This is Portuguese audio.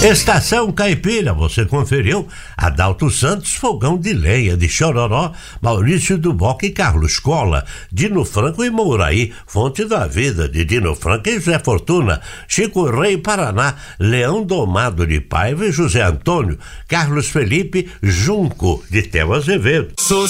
Estação Caipira, você conferiu Adalto Santos, Fogão de Lenha, de Chororó, Maurício Duboc e Carlos Cola, Dino Franco e Mouraí, Fonte da Vida, de Dino Franco e Zé Fortuna, Chico Rei, Paraná, Leão Domado de Paiva e José Antônio, Carlos Felipe, Junco, de Theo Azevedo.